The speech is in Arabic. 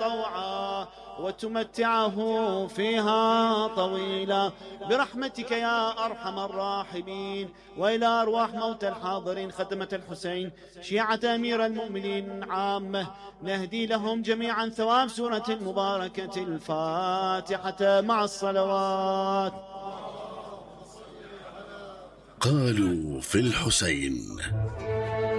طوعا وتمتعه فيها طويلا برحمتك يا أرحم الراحمين. وإلى أرواح موتى الحاضرين ختمة الحسين شيعة أمير المؤمنين عامة نهدي لهم جميعا ثواب سورة المباركة الفاتحة مع الصلوات. قالوا في الحسين